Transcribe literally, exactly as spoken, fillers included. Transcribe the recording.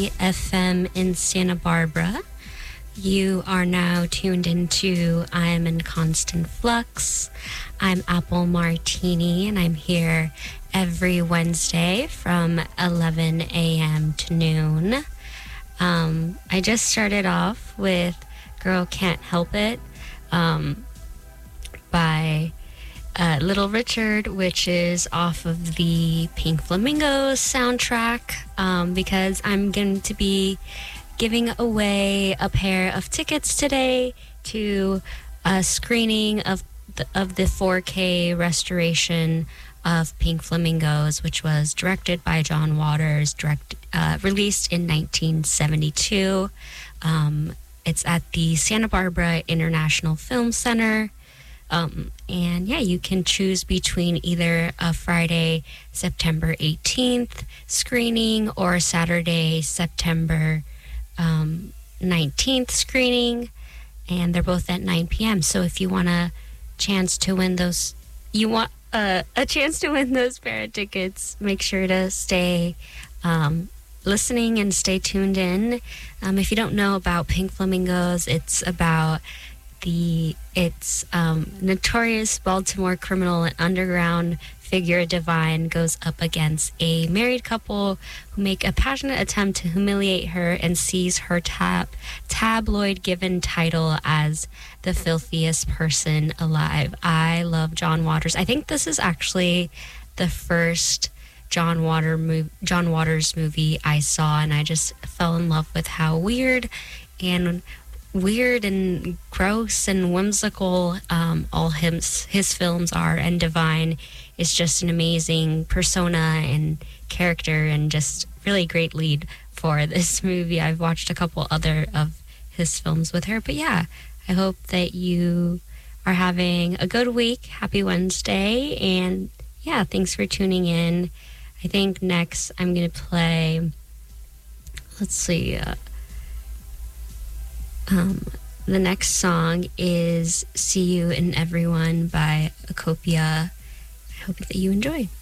K F M in Santa Barbara. You are now tuned into I Am in Constant Flux. I'm Apple Martini, and I'm here every Wednesday from eleven a.m. to noon. Um, I just started off with Girl Can't Help It um, by uh, Little Richard, which is off of the Pink Flamingos soundtrack, um, because I'm going to be giving away a pair of tickets today to a screening of the, of the four K restoration of Pink Flamingos, which was directed by John Waters, direct, uh, released in nineteen seventy-two. Um, it's at the Santa Barbara International Film Center. Um, and yeah, you can choose between either a Friday, September eighteenth screening or Saturday, September um, nineteenth screening. And they're both at nine p.m. So if you want a chance to win those, you want uh, a chance to win those pair of tickets, make sure to stay um, listening and stay tuned in. Um, if you don't know about Pink Flamingos, it's about the it's um, notorious Baltimore criminal and underground figure Divine goes up against a married couple who make a passionate attempt to humiliate her and seize her tab- tabloid given title as the filthiest person alive. I love John Waters. I think this is actually the first John Water mov- John Waters movie I saw, and I just fell in love with how weird and weird and gross and whimsical um, all his, his films are, and Divine is just an amazing persona and character and just really great lead for this movie. I've watched a couple other of his films with her, but yeah, I hope that you are having a good week. Happy Wednesday, and yeah, thanks for tuning in. I think next I'm going to play, let's see, uh, Um, the next song is See You in Everyone by Acopia. I hope that you enjoy.